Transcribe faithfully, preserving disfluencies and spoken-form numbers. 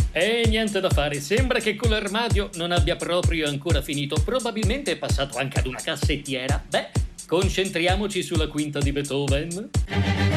E niente da fare, sembra che con l'armadio non abbia proprio ancora finito. Probabilmente è passato anche ad una cassettiera. Beh, concentriamoci sulla quinta di Beethoven.